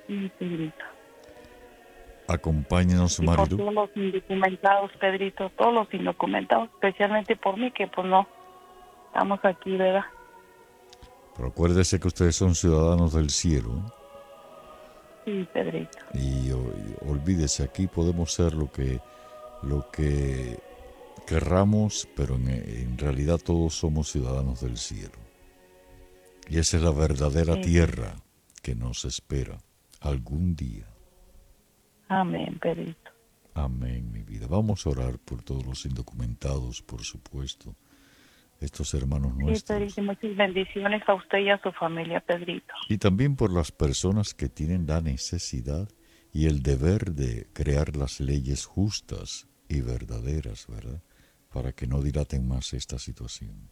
Sí, Pedrito. Acompáñenos, Y por Marilu. todos los indocumentados, Pedrito, todos los indocumentados, especialmente por mí, que pues no, estamos aquí, ¿verdad? Pero acuérdese que ustedes son ciudadanos del cielo, ¿eh? Sí, Pedrito. Y olvídese, aquí podemos ser lo que querramos, pero en realidad todos somos ciudadanos del cielo. Y esa es la verdadera Sí, Pedrito. tierra que nos espera algún día. Amén, Pedrito. Amén, mi vida. Vamos a orar por todos los indocumentados, por supuesto, estos hermanos Sí, Pedrito, nuestros. muchas bendiciones a usted y a su familia, Pedrito. Y también por las personas que tienen la necesidad y el deber de crear las leyes justas y verdaderas, ¿verdad? Para que no dilaten más esta situación.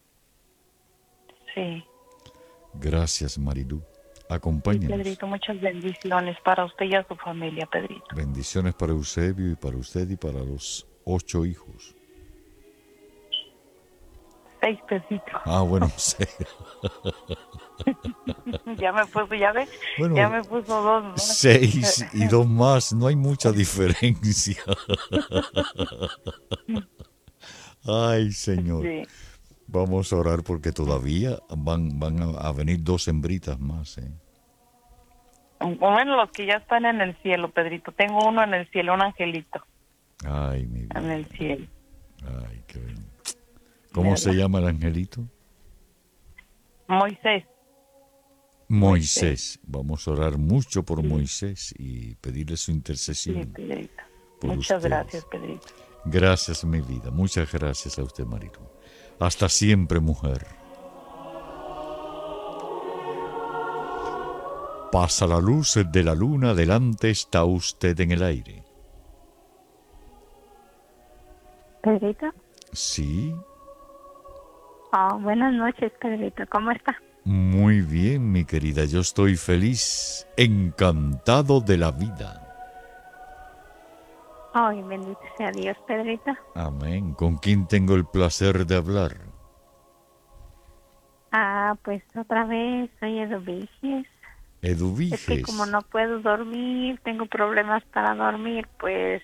Sí, Gracias, Marilu. sí, Acompáñenos. Pedrito, muchas bendiciones para usted y a su familia, Pedrito. Bendiciones para Eusebio y para usted y para los 8 hijos. 6, Pedrito. Ah, bueno, sí. Ya me puso, ya ve, ya Bueno, me puso 2 más. 6 y 2 más, no hay mucha diferencia. Ay, Señor. Sí. Vamos a orar porque todavía van a venir 2 hembritas más, ¿eh? Bueno, los que ya están en el cielo, Pedrito. Tengo uno en el cielo, un angelito Ay, mi en vida. el cielo, Ay, qué bien. ¿Cómo se ¿verdad? llama el angelito? Moisés, Moisés. Moisés. Vamos a orar mucho por Sí, Moisés y pedirle su sí, intercesión Pedrito. por Muchas gracias, ustedes. Pedrito. Gracias, mi vida. Muchas gracias a usted, Marilu. Hasta siempre, mujer. Pasa la luz de la luna, delante está usted en el aire. Pedrito. Sí, Oh, buenas noches, Pedrito. ¿Cómo está? muy bien, mi querida. Yo estoy feliz, encantado de la vida. Ay, bendito sea Dios, Pedrito. Amén. ¿Con quién tengo el placer de hablar? Ah, pues otra vez soy Eduviges. Es que como Eduviges. no puedo dormir, tengo problemas para dormir, pues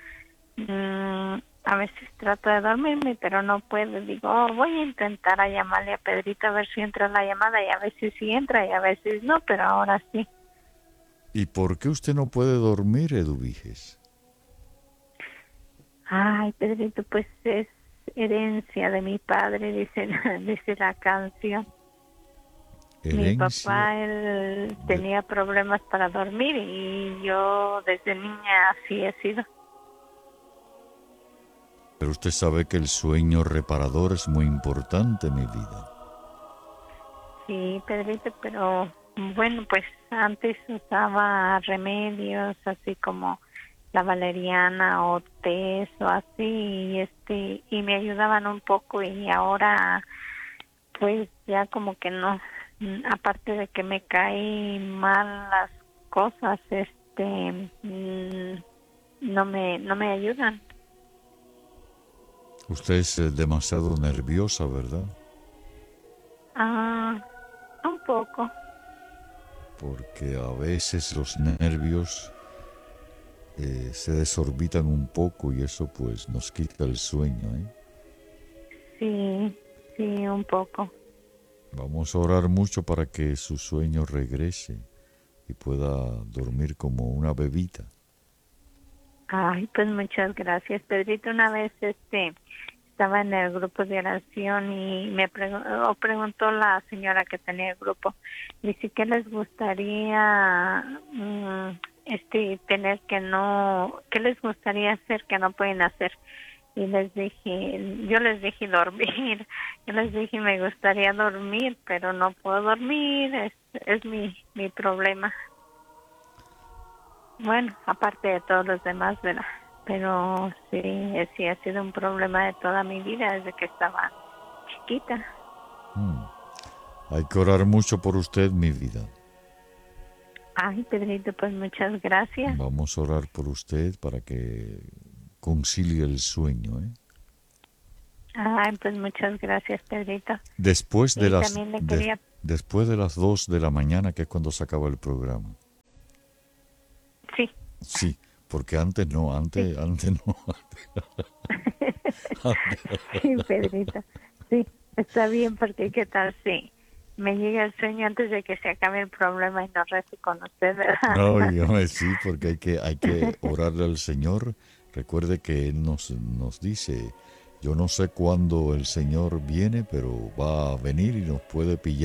a veces trato de dormirme, pero no puedo. Digo, voy a intentar a llamarle a Pedrito a ver si entra la llamada y a veces sí entra y a veces no, pero ahora sí. ¿Y por qué usted no puede dormir, Eduviges? Ay, Pedrito, pues es herencia de mi padre, dice, dice la canción. Mi Herencia papá, él de... tenía problemas para dormir y yo desde niña así he sido. Pero usted sabe que el sueño reparador es muy importante, mi vida. Sí, Pedrito, pero bueno, pues antes usaba remedios así como la valeriana o tés o así y me ayudaban un poco y ahora pues ya como que no. Aparte de que me caen mal las cosas, no me ayudan. Usted es demasiado nerviosa, ¿verdad? Ah, un poco. Porque a veces los nervios se desorbitan un poco y eso pues nos quita el sueño, ¿eh? Sí, sí, un poco. Vamos a orar mucho para que su sueño regrese y pueda dormir como una bebita. Ay, pues muchas gracias, Pedrito. Una vez estaba en el grupo de oración y preguntó la señora que tenía el grupo, dice, ¿qué les gustaría tener que no, qué les gustaría hacer que no pueden hacer? Y yo les dije dormir, yo les dije me gustaría dormir, pero no puedo dormir, es mi problema. Bueno, aparte de todos los demás, ¿verdad? Pero sí ha sido un problema de toda mi vida desde que estaba chiquita. Hay que orar mucho por usted, mi vida. Ay, Pedrito, pues muchas gracias. Vamos a orar por usted para que concilie el sueño, ¿eh? Ay, pues muchas gracias, Pedrito. Después de Y las también le quería, después de las 2 de la mañana, que es cuando se acaba el programa. Sí, porque antes no, Sí, antes no. sí, Pedrito. Sí, está bien porque qué tal si me llega el sueño antes de que se acabe el problema y no rezo con usted, ¿verdad? No, dígame, sí, porque hay que orarle al Señor. Recuerde que Él nos dice, yo no sé cuándo el Señor viene, pero va a venir y nos puede pillar